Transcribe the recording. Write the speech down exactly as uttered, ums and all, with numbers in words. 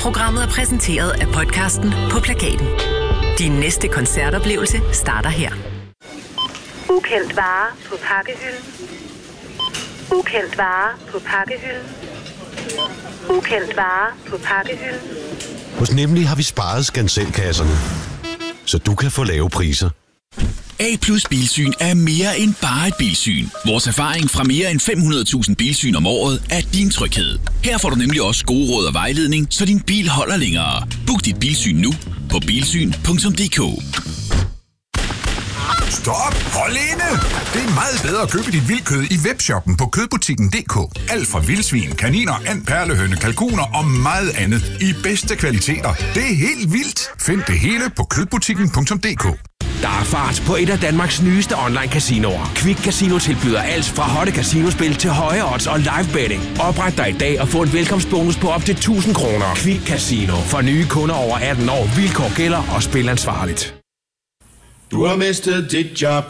Programmet er præsenteret af podcasten På Plakaten. Din næste koncertoplevelse starter her. Ukendt vare på pakkehylden. Ukendt vare på pakkehylden. Ukendt vare på pakkehylden. Hos Nemlig har vi sparet skanselkasserne, så du kan få lave priser. A plus Bilsyn er mere end bare et bilsyn. Vores erfaring fra mere end fem hundrede tusind bilsyn om året er din tryghed. Her får du nemlig også gode råd og vejledning, så din bil holder længere. Book dit bilsyn nu på bilsyn punktum d k. Stop! Hold inde! Det er meget bedre at købe dit vildkød i webshoppen på kødbutikken punktum d k. Alt fra vildsvin, kaniner, and, perlehøne, kalkuner og meget andet i bedste kvaliteter. Det er helt vildt! Find det hele på kødbutikken punktum d k. Der er fart på et af Danmarks nyeste online casinoer. Quick Casino tilbyder alt fra hotte casinospil til høje odds og live betting. Opret dig i dag og få en velkomstbonus på op til tusind kroner. Quick Casino. For nye kunder over atten år. Vilkår gælder og spil ansvarligt. Du har mistet dit job.